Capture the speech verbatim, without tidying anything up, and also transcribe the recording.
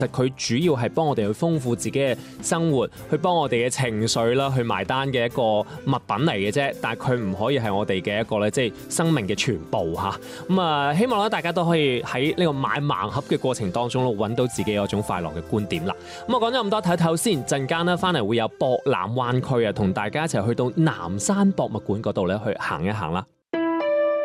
其實佢主要係幫我哋去豐富自己嘅生活，去幫我哋嘅情緒啦，去埋單嘅一個物品嚟嘅啫。但係佢唔可以係我哋嘅一個咧，即係生命嘅全部嚇。咁啊，希望咧大家都可以喺呢個買盲盒嘅過程當中咯，揾到自己嗰種快樂嘅觀點啦。咁我講咗咁多，睇睇先，陣間咧翻嚟會有博覽灣區啊，同大家一齊去到南山博物館嗰度咧去行一行啦。